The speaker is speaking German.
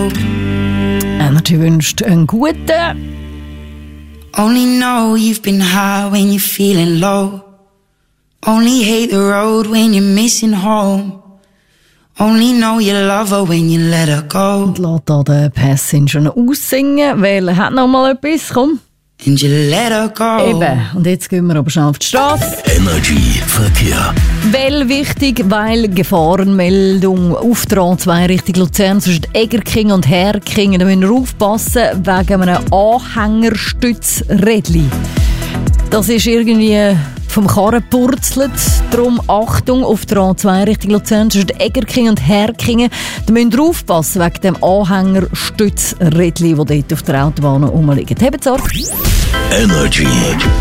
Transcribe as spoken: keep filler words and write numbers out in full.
go. Energy wünscht einen guten. Only know you've been high when you're feeling low. Only hate the road when you're missing home. Only know you love her when you let her go. Und lässt da den Passenger aussingen, weil er hat noch mal etwas, komm. And you let her go. Eben, und jetzt gehen wir aber schon auf die Straße. Energy Verkehr. Weil wichtig, weil Gefahrenmeldung auf der A zwei Richtung Luzern zwischen Egerkingen und Herkingen. Da müssen wir aufpassen wegen einem Anhängerstützrädli. Das ist irgendwie vom Karren purzelt. Darum Achtung auf der A zwei Richtung Luzern zwischen Egerkingen und Herkingen. Da müssen wir aufpassen wegen dem Anhängerstützrädli, das dort auf der Autobahn rumliegt. Habt Sorge. Energy.